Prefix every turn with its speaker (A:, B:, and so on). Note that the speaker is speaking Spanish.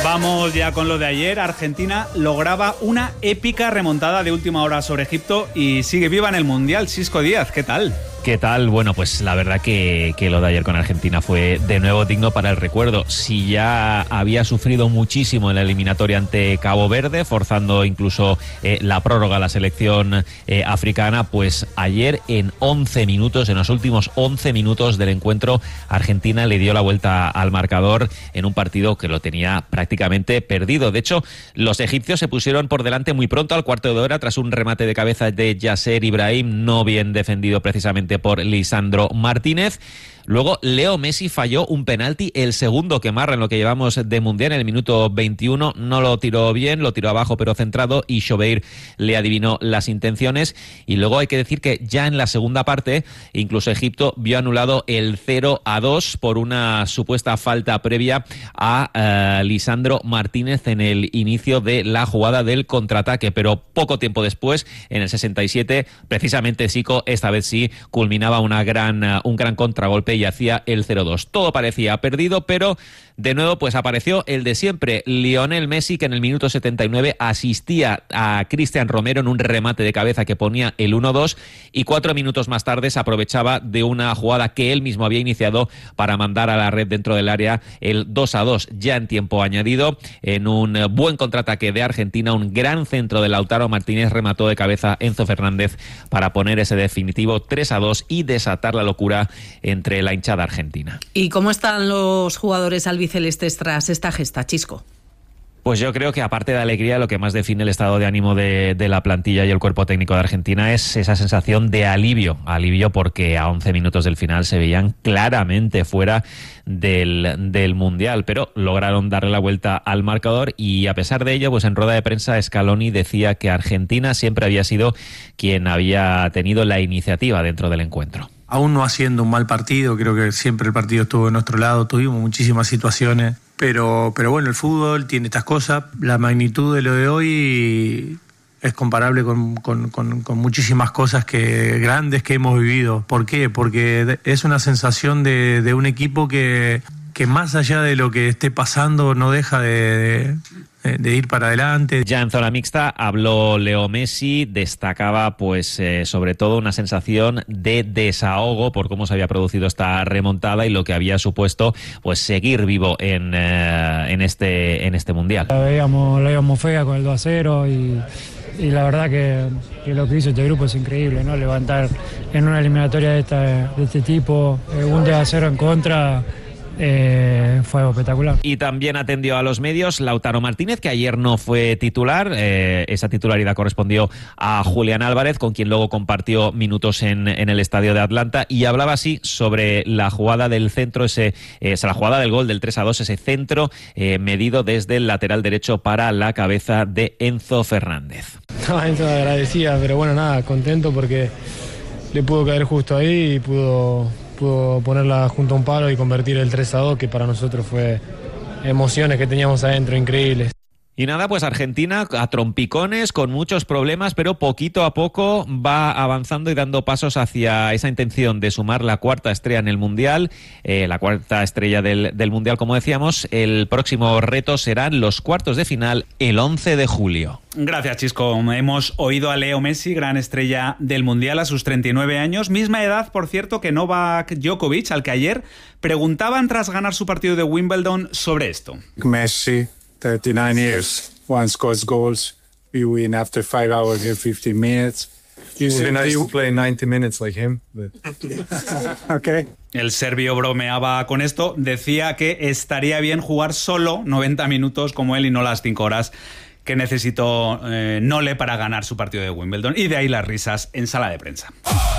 A: Vamos ya con lo de ayer. Argentina lograba una épica remontada de última hora sobre Egipto y sigue viva en el Mundial. Xisco Díaz, ¿qué tal?
B: ¿Qué tal? Bueno, pues la verdad que lo de ayer con Argentina fue de nuevo digno para el recuerdo. Si ya había sufrido muchísimo en la eliminatoria ante Cabo Verde, forzando incluso la prórroga a la selección africana, pues ayer en 11 minutos, en los últimos 11 minutos del encuentro, Argentina le dio la vuelta al marcador en un partido que lo tenía prácticamente perdido. De hecho, los egipcios se pusieron por delante muy pronto, al cuarto de hora, tras un remate de cabeza de Yasser Ibrahim, no bien defendido precisamente por Lisandro Martínez. Luego Leo Messi falló un penalti, el segundo que marra en lo que llevamos de Mundial, en el minuto 21. No lo tiró bien, lo tiró abajo pero centrado, y Chobeir le adivinó las intenciones. Y luego hay que decir que ya en la segunda parte, incluso Egipto vio anulado el 0-2 por una supuesta falta previa a Lisandro Martínez en el inicio de la jugada del contraataque. Pero poco tiempo después, en el 67, precisamente Zico, esta vez sí, culminaba un gran contragolpe y hacía el 0-2. Todo parecía perdido, pero de nuevo pues apareció el de siempre, Lionel Messi, que en el minuto 79 asistía a Cristian Romero en un remate de cabeza que ponía el 1-2, y 4 minutos más tarde se aprovechaba de una jugada que él mismo había iniciado para mandar a la red dentro del área el 2-2, ya en tiempo añadido. En un buen contraataque de Argentina, un gran centro de Lautaro Martínez, remató de cabeza Enzo Fernández para poner ese definitivo 3-2 y desatar la locura entre la hinchada argentina.
C: ¿Y cómo están los jugadores albicelestes tras esta gesta, Xisco?
B: Pues yo creo que, aparte de alegría, lo que más define el estado de ánimo de la plantilla y el cuerpo técnico de Argentina es esa sensación de alivio porque a 11 minutos del final se veían claramente fuera del Mundial, pero lograron darle la vuelta al marcador. Y a pesar de ello, pues en rueda de prensa Scaloni decía que Argentina siempre había sido quien había tenido la iniciativa dentro del encuentro.
D: Aún no haciendo un mal partido, creo que siempre el partido estuvo de nuestro lado, tuvimos muchísimas situaciones, pero bueno, el fútbol tiene estas cosas. La magnitud de lo de hoy es comparable con muchísimas cosas grandes que hemos vivido. ¿Por qué? Porque es una sensación de un equipo que más allá de lo que esté pasando no deja de ir para adelante.
B: Ya en zona mixta habló Leo Messi, destacaba pues sobre todo una sensación de desahogo por cómo se había producido esta remontada y lo que había supuesto pues seguir vivo en este Mundial.
E: La veíamos fea con el 2-0 y la verdad que lo que hizo este grupo es increíble, ¿no? Levantar en una eliminatoria de este tipo, un 2-0 en contra. Fue algo espectacular.
B: Y también atendió a los medios Lautaro Martínez, que ayer no fue titular. Esa titularidad correspondió a Julián Álvarez, con quien luego compartió minutos en el estadio de Atlanta, y hablaba así sobre la jugada del centro, la jugada del gol del 3-2, ese centro medido desde el lateral derecho para la cabeza de Enzo Fernández.
E: Enzo agradecía, pero bueno, nada, contento porque le pudo caer justo ahí y pudo ponerla junto a un palo y convertir el 3-2, que para nosotros fue emociones que teníamos adentro increíbles.
B: Y nada, pues Argentina a trompicones, con muchos problemas, pero poquito a poco va avanzando y dando pasos hacia esa intención de sumar la cuarta estrella en el Mundial, la cuarta estrella del Mundial, como decíamos. El próximo reto serán los cuartos de final el 11 de julio.
A: Gracias, Xisco. Hemos oído a Leo Messi, gran estrella del Mundial a sus 39 años, misma edad, por cierto, que Novak Djokovic, al que ayer preguntaban tras ganar su partido de Wimbledon sobre esto.
F: Messi, 39 years. One scores goals. We win after 5 hours here, 15 minutes.
G: It would be nice to play 90 minutes like him.
F: Okay.
A: El serbio bromeaba con esto, decía que estaría bien jugar solo 90 minutos como él y no las 5 horas que necesitó Nole para ganar su partido de Wimbledon. Y de ahí las risas en sala de prensa.